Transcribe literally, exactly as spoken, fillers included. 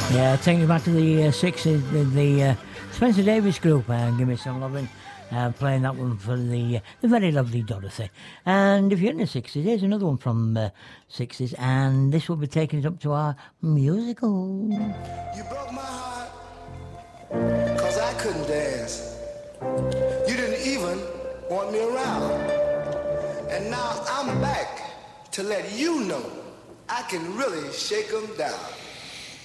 Yeah, taking you back to the uh, sixties, the, the uh, Spencer Davis Group, uh, Give Me Some Lovin', uh, playing that one for the uh, the very lovely Dorothy. And if you're in the sixties, here's another one from uh, sixties, and this will be taking it up to our musical. You broke my heart, cause I couldn't dance. You didn't even want me around. And now I'm back to let you know I can really shake 'em down.